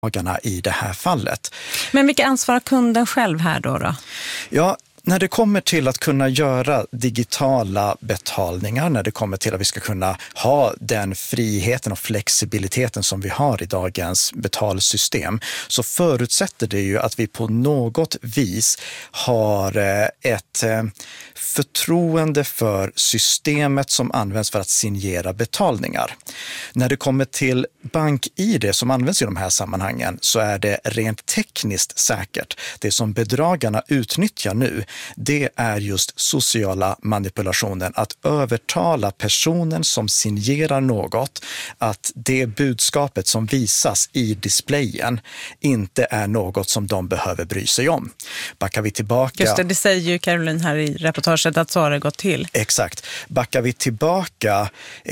i det här fallet. Men vilka ansvar har kunden själv här då? Ja, när det kommer till att kunna göra digitala betalningar, när det kommer till att vi ska kunna ha den friheten och flexibiliteten som vi har i dagens betalsystem, så förutsätter det ju att vi på något vis har ett förtroende för systemet som används för att signera betalningar. När det kommer till BankID som används i de här sammanhangen så är det rent tekniskt säkert. Det som bedragarna utnyttjar nu, det är just sociala manipulationen. Att övertala personen som signerar något att det budskapet som visas i displayen inte är något som de behöver bry sig om. Backar vi tillbaka... Just det säger ju Caroline här i reportaget att så har det gått till. Exakt. Backar vi tillbaka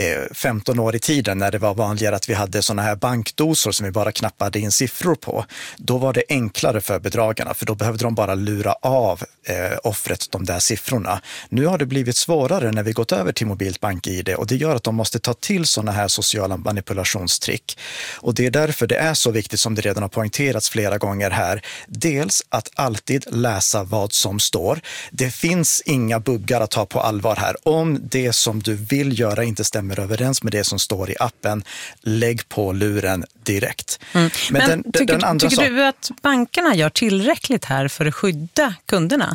15 år i tiden när det var vanligare att vi hade såna här bankdosor som vi bara knappade in siffror på, då var det enklare för bedragarna, för då behövde de bara lura av offret de där siffrorna. Nu har det blivit svårare när vi gått över till mobilt BankID, och det gör att de måste ta till såna här sociala manipulationstrick. Och det är därför det är så viktigt, som det redan har poängterats flera gånger här, dels att alltid läsa vad som står. Det finns inga buggar att ta på allvar här. Om det som du vill göra inte stämmer överens med det som står i appen, lägg på luren direkt. Men tycker du att bankerna gör tillräckligt här för att skydda kunderna?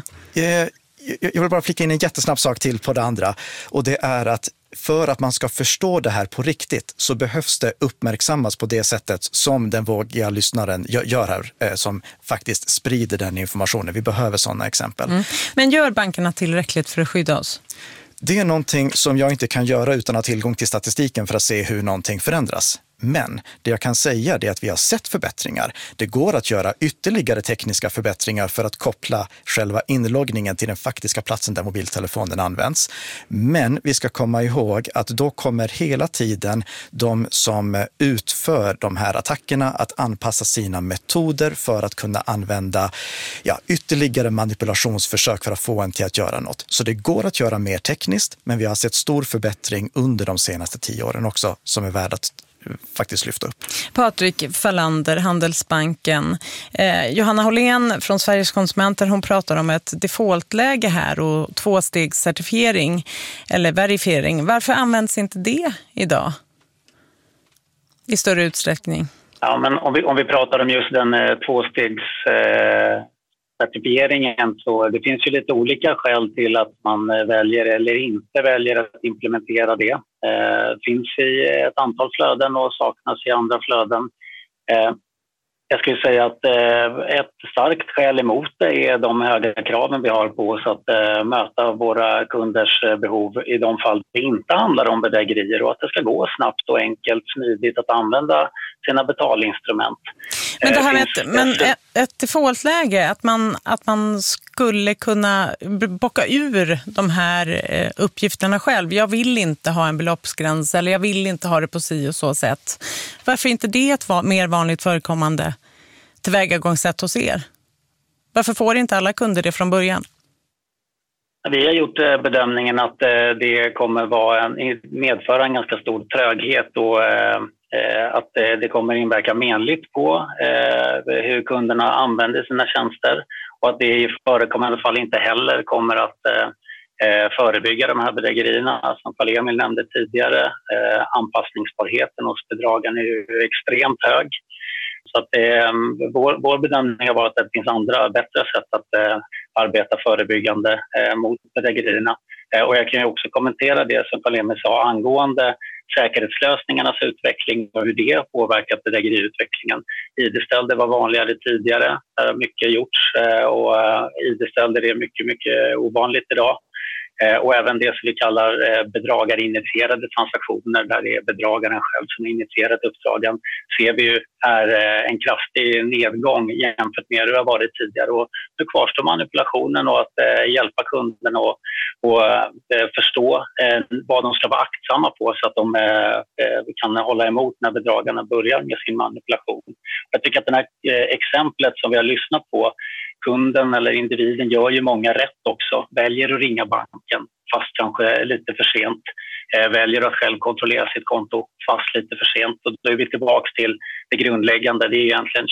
Jag vill bara flika in en jättesnabb sak till på det andra, och det är att för att man ska förstå det här på riktigt så behövs det uppmärksammas på det sättet som den vågiga lyssnaren gör här, som faktiskt sprider den informationen. Vi behöver sådana exempel. Men gör bankerna tillräckligt för att skydda oss? Det är någonting som jag inte kan göra utan att ha tillgång till statistiken för att se hur någonting förändras. Men det jag kan säga är att vi har sett förbättringar. Det går att göra ytterligare tekniska förbättringar för att koppla själva inloggningen till den faktiska platsen där mobiltelefonen används. Men vi ska komma ihåg att då kommer hela tiden de som utför de här attackerna att anpassa sina metoder för att kunna använda ytterligare manipulationsförsök för att få en till att göra något. Så det går att göra mer tekniskt, men vi har sett stor förbättring under de senaste 10 åren också som är värd att faktiskt lyfta upp. Patrik Fallander, Handelsbanken. Johanna Hållén från Sveriges konsumenter, hon pratar om ett defaultläge här och 2-stegscertifiering eller verifiering. Varför används inte det idag i större utsträckning? Ja, men om vi pratar om just den 2-stegscertifieringen, så det finns ju lite olika skäl till att man väljer eller inte väljer att implementera det. Finns i ett antal flöden och saknas i andra flöden. Jag skulle säga att ett starkt skäl emot det är de höga kraven vi har på oss att möta våra kunders behov i de fall det inte handlar om bedrägerier, och att det ska gå snabbt och enkelt, smidigt att använda sina betalinstrument. Men det här med ett defaultläge, att man skulle kunna bocka ur de här uppgifterna själv. Jag vill inte ha en beloppsgräns eller jag vill inte ha det på si och så sätt. Varför inte det ett mer vanligt förekommande tillvägagångssätt hos er? Varför får inte alla kunder det från början? Vi har gjort bedömningen att det kommer medföra en ganska stor tröghet och att det kommer inverka menligt på hur kunderna använder sina tjänster, och att det i förekommande fall inte heller kommer att förebygga de här bedrägerierna. Som Carl Emil nämnde tidigare, anpassningsbarheten hos bedragaren är ju extremt hög. Så att vår bedömning har varit att det finns andra bättre sätt att arbeta förebyggande mot bedrägerierna. Och jag kan ju också kommentera det som Carl Emil sa angående säkerhetslösningarnas utveckling och hur det har påverkat bedrägeriutvecklingen. ID-stölder var vanligare tidigare, mycket gjorts, och ID-stölder är mycket, mycket ovanligt idag. Och även det som vi kallar bedragarinitierade transaktioner, där det är bedragaren själv som initierat uppdragen, ser vi ju är en kraftig nedgång jämfört med hur det har varit tidigare. Och nu kvarstår manipulationen och att hjälpa kunden och förstå vad de ska vara aktsamma på så att de kan hålla emot när bedragarna börjar med sin manipulation. Jag tycker att det här exemplet som vi har lyssnat på, kunden eller individen gör ju många rätt också. Väljer att ringa banken fast kanske lite för sent. Väljer att själv kontrollera sitt konto fast lite för sent. Och då är vi tillbaka till det grundläggande. Det är egentligen